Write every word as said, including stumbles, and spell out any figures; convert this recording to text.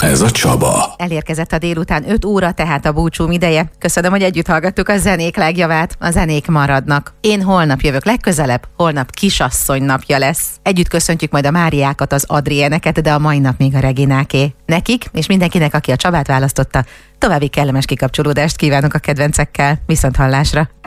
ez a Csaba. Elérkezett a délután öt óra, tehát a búcsúm ideje. Köszönöm, hogy együtt hallgattuk a zenék legjavát. A zenék maradnak. Én holnap jövök legközelebb, holnap kisasszony napja lesz. Együtt köszöntjük majd a Máriákat, az Adrieneket, de a mai nap még a Regináké. Nekik és mindenkinek, aki a Csabát választotta, további kellemes kikapcsolódást kívánok a kedvencekkel. Viszont hallásra!